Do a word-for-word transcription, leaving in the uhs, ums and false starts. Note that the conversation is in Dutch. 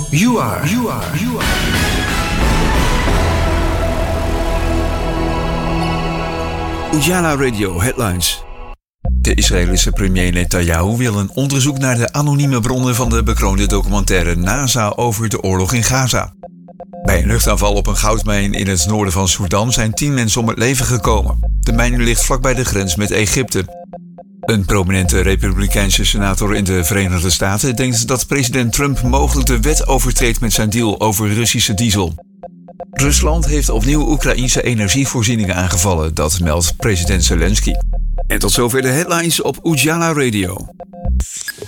You are. You are. You are. Ujala Radio Headlines. De Israëlische premier Netanyahu wil een onderzoek naar de anonieme bronnen van de bekroonde documentaire NASA over de oorlog in Gaza. Bij een luchtaanval op een goudmijn in het noorden van Sudan zijn tien mensen om het leven gekomen. De mijn ligt vlakbij de grens met Egypte. Een prominente republikeinse senator in de Verenigde Staten denkt dat president Trump mogelijk de wet overtreedt met zijn deal over Russische diesel. Rusland heeft opnieuw Oekraïnse energievoorzieningen aangevallen, dat meldt president Zelensky. En tot zover de headlines op Ujala Radio.